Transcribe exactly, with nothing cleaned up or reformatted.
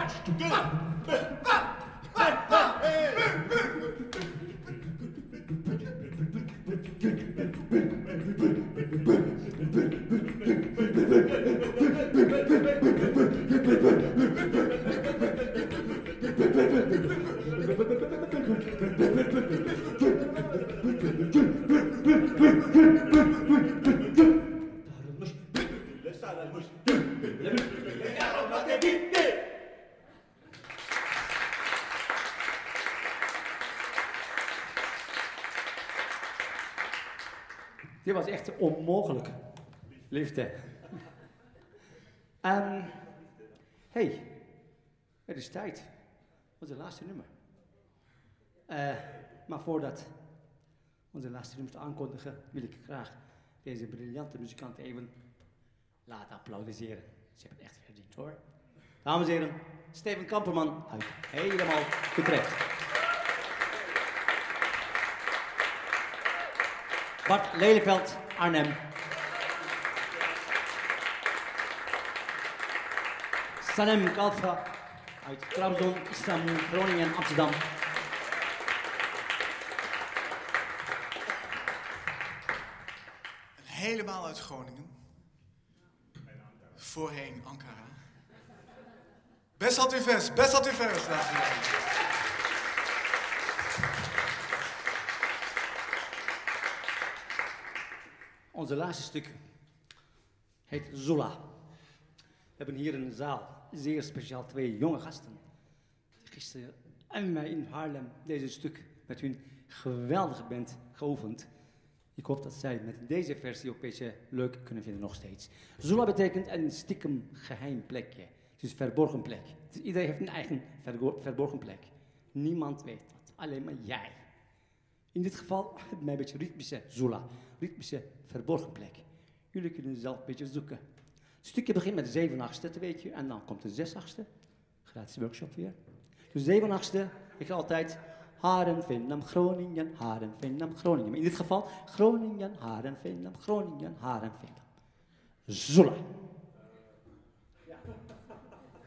sarılmış, bülbüle bülbüle yarılmadı gitti. Dit was echt onmogelijk. Liefde. Um, hey, het is tijd. Onze laatste nummer. Uh, maar voordat onze laatste nummer te aankondigen, wil ik graag deze briljante muzikant even laten applaudisseren. Ze hebben het echt verdiend hoor. Dames en heren, Steven Kamperman uit helemaal Utrecht. Bart Lelyveld, Arnhem. Sanem Kalfa uit Trabzon, Istanbul, Groningen en Amsterdam. En helemaal uit Groningen. Voorheen Ankara. Besat Üfes, Besat Üfes, dames en heren. Onze laatste stuk heet Zola. We hebben hier in de zaal zeer speciaal twee jonge gasten. Gisteren en mij in Haarlem deze stuk met hun geweldige band geoefend. Ik hoop dat zij met deze versie ook een beetje leuk kunnen vinden nog steeds. Zola betekent een stiekem geheim plekje. Het is een verborgen plek. Dus iedereen heeft een eigen verborgen plek. Niemand weet wat, alleen maar jij. In dit geval hebben wij een beetje ritmische Zola. Ritmische verborgen plek. Jullie kunnen zelf een beetje zoeken. Het stukje begint met de zeven achtste, dat weet je. En dan komt de zes achtste. Gratis workshop weer. Dus zeven achtste, ik ga altijd Haren, Vennam, Groningen, Haren, Vennam, Groningen. Maar in dit geval Groningen, Haren, Vennam, Groningen, Haren, Vennam. Zola.